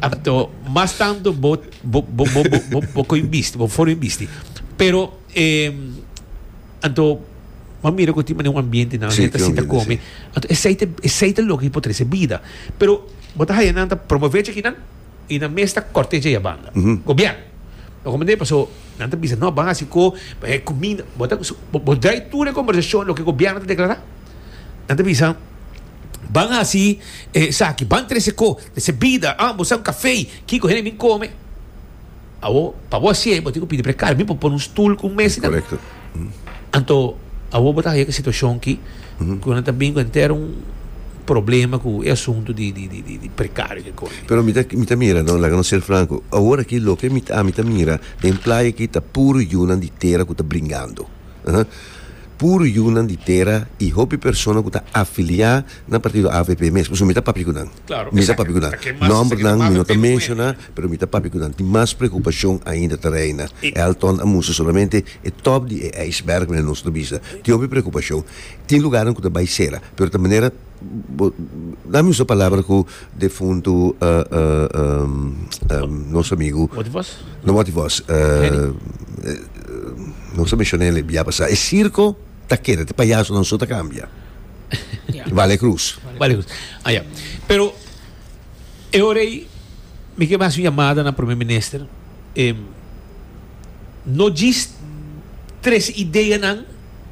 Então, mas tanto vou investir. Pero, então, mas mira que tem um ambiente na gente se tá come. Então, aceita logo que pode ser vida. Pero, bota aí nanta promover aqui nan e na mesta corteja a banda. Governo. O como passou, nanta bisa não banga assim co comida, bota tudo a conversação lo que o governo declarar. Nanta bisa van assim, sabe, van treze co, desse vida, você um café, que correr me come. Para você, você pode precar, me pôr um stool com mesa. Correto. Então, botar aí a situação que quando também inteiro problema com o assunto de precário que corre. Pero mita mira, non la ser franco. Ora che lo che mita mira, den playa che ta puro yunan di terra che ta bringando. Puro yunan di terra e hobby persona que ta afiliar na partido AVP mesmo. So mita papi kunan. Claro. Mita papi kunan. Nombre nan mi nota menciona, pero mita papi kunan. Tem mais preocupação ainda terrena. É alton a musa solamente é top de iceberg na nossa vista. Tem hobby preocupação. Tem lugar onde ta vai ser, pero de maneira dá-me uma palavra com o defunto nosso amigo Motivos não se mencionou ele via passar é circo taquera te palhaço não só te cambia Vale Cruz pero eu orei me que mais uma chamada na primeiro-ministro não diz três ideias não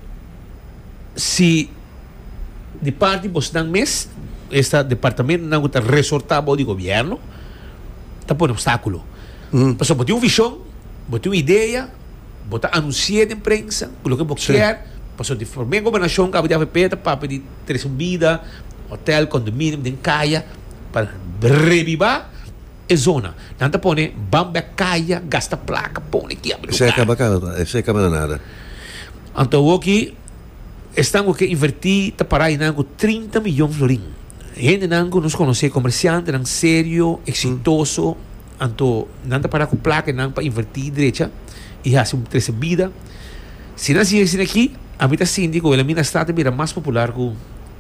se de parte vos dan mes este departamento não está resortado do governo está por obstáculo mas botar uma visão botar uma ideia botar anunciar de imprensa o que você quer passou de forma a governação que a AVP para pedir três vida hotel condomínio de caia para revivar a zona não está pone bamba caia gasta placa põe aqui se acaba nada então aqui estamos que invertir para aí 30 milhões de florins. Gente nos conhece comerciante, sério, exitoso, então nada para com placa, nada para invertir direita e fazer uma terceira vida. Se não se aqui, a minha síndico, a minha estado mira mais popular com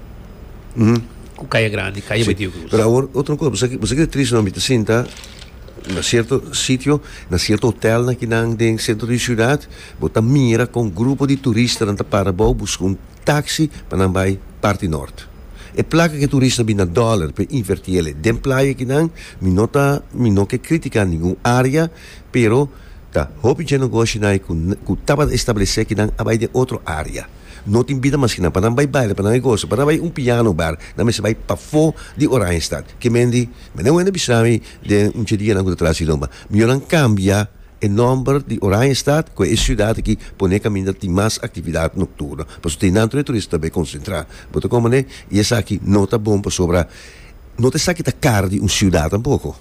Caia Grande, Caia Betiu Cruz. Mas agora, outra coisa, você que é triste não me sinta na certo sítio, na certo hotel na que não tem centro de cidade, bota mira com um grupo de turistas na para buscar um táxi para não vai parte norte. E placa que turista bina dólar para invertir ele dentro playa que não, me não que criticar nenhuma área, pero tá, hobby de negócio não que tava estabelecer que não vai de outra área. Não tem vida mais que não, para não vai baile, para não negócio, para não vai piano bar, não se vai para fora de Oranjestad. Que mendi, não é bisami de dia não atrás de lomba. Melhor cambia o número de Oranjestad, que é a cidade que põe caminho de mais atividade noturna. Por isso tem tanto turista também concentrar. Porque como né, e essa aqui não está bom para sobrar, não está que tá caro de uma cidade tampouco.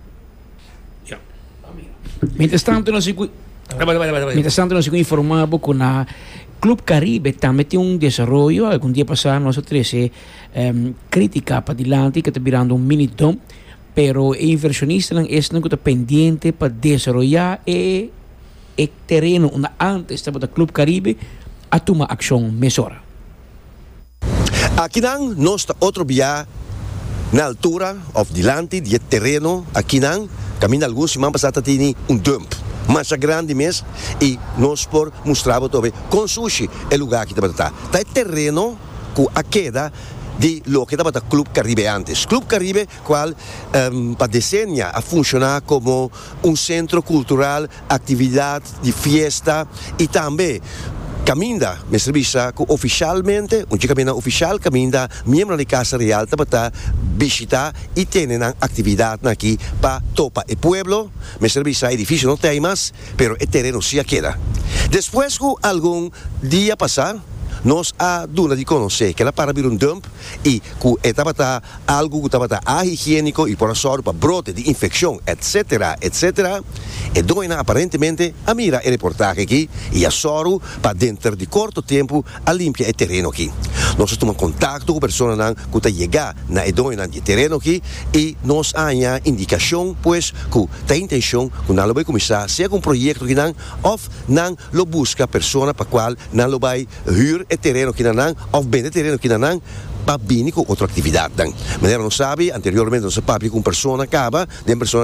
Mientras tanto nos informamos con la Club Caribe también tiene un desarrollo. Algún día pasado nosotros crítica para adelante que está virando un mini dump, pero el inversionista es pendiente para desarrollar el terreno donde antes estaba el Club Caribe a tomar acción mesora. Aqui não, nós está outro via na altura of dilante de terreno aqui não, caminho alguns semana passada tinha um dump. Mas grande mesmo e nós por mostrava também com sushi é lugar que estava tá terreno com a queda de lo que estava da Club Caribe antes. Club Caribe qual para decennia a funcionar como um centro cultural, atividade de festa e também caminda, me serviça oficialmente, um caminho oficial, caminda membro da Casa Real para visitar e ter atividade aqui para topa o pueblo, me serviça edifício não tem mais, pero o terreno se queda. Depois que algum dia passar, nós a duna de conhecer que ela para vir um dump e que estava algo que estava higiênico e por sorte para brote de infecção, etc, etc. E doina aparentemente a mira a reportagem aqui e a soro para dentro de curto tempo a limpar o terreno aqui. Nós estamos em contato com pessoas que estão chegando na doina de terreno aqui e nós há indicação pois que a intenção que não vai começar seja um projeto que não ou não lo busca pessoa para qual não lo vai hyr terreno que não ou vender terreno que não para vir com outra atividade. Mas não sabe, anteriormente não se sabe com pessoa acaba, de pessoa